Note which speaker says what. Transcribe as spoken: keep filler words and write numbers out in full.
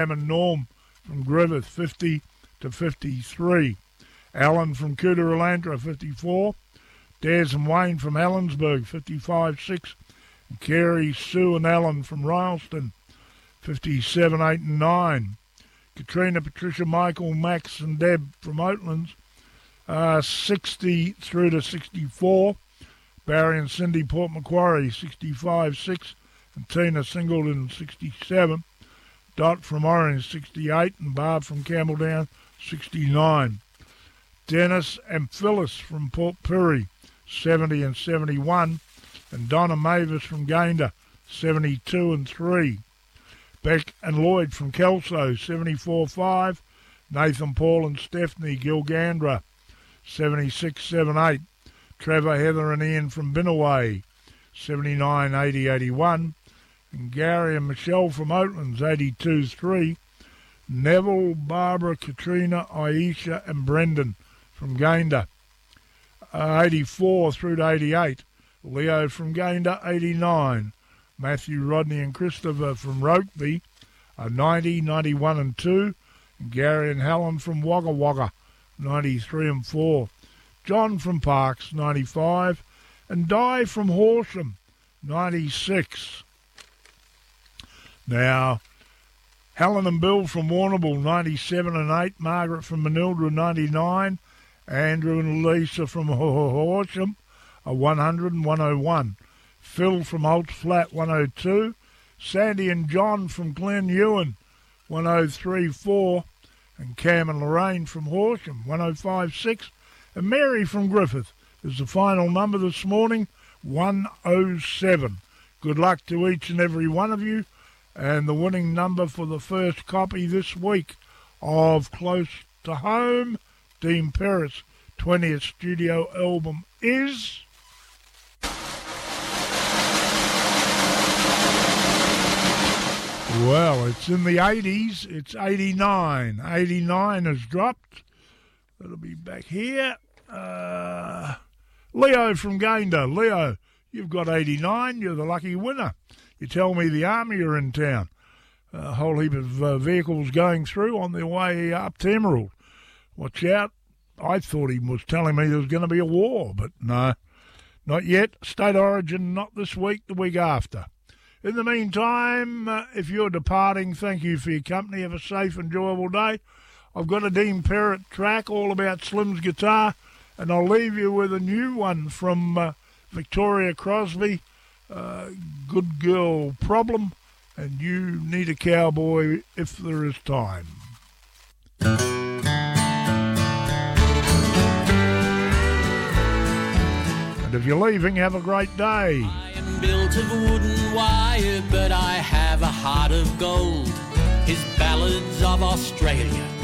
Speaker 1: and Norm from Griffith, fifty to fifty-three. Alan from Cooterolantra, fifty-four. Des and Wayne from Helensburgh, fifty-five six. And Kerry, Sue and Alan from Rylston, fifty-seven eight and nine. Katrina, Patricia, Michael, Max and Deb from Oatlands, uh, sixty through to sixty-four. Barry and Cindy, Port Macquarie, sixty-five six. And Tina Singleton, sixty-seven. Dot from Orange, sixty-eight. And Barb from Campbelltown, sixty-nine. Dennis and Phyllis from Port Pirie, seventy and seventy-one. And Donna Mavis from Gayndah, seventy-two and three. Beck and Lloyd from Kelso, seventy-four five. Nathan, Paul and Stephanie Gilgandra, seventy-six seventy-eight. Trevor, Heather and Ian from Binnaway, seventy-nine eighty eighty-one. And Gary and Michelle from Oatlands, eighty-two three. Neville, Barbara, Katrina, Aisha and Brendan from Gayndah, uh, eighty-four through to eighty-eight. Leo from Gayndah, eighty-nine. Matthew, Rodney and Christopher from Rokeby, uh, ninety, ninety-one and two. And Gary and Helen from Wagga Wagga, ninety-three and four. John from Parks, ninety-five. And Di from Horsham, ninety-six. Now, Helen and Bill from Warrnambool, ninety-seven and eight. Margaret from Manildra, ninety-nine. Andrew and Lisa from Horsham, a one hundred and one oh one. Phil from Holt's Flat, one oh two. Sandy and John from Glen Ewan, one oh three four. And Cam and Lorraine from Horsham, one oh five six. And Mary from Griffith is the final number this morning, one oh seven. Good luck to each and every one of you. And the winning number for the first copy this week of Close to Home, Dean Perris' twentieth studio album is... Well, it's in the eighties. It's eighty-nine. eighty-nine has dropped. It'll be back here. Uh, Leo from Gayndah. Leo, you've got eighty-nine. You're the lucky winner. You tell me the army are in town. A whole heap of uh, vehicles going through on their way up to Emerald. Watch out. I thought he was telling me there was going to be a war, but no, not yet. State origin, not this week, the week after. In the meantime, uh, if you're departing, thank you for your company. Have a safe, enjoyable day. I've got a Dean Perrott track all about Slim's guitar, and I'll leave you with a new one from uh, Victoria Crosby, uh, Good Girl Problem, and You Need a Cowboy If There Is Time. And if you're leaving, have a great day.
Speaker 2: Built of wooden wire, but I have a heart of gold. His ballads of Australia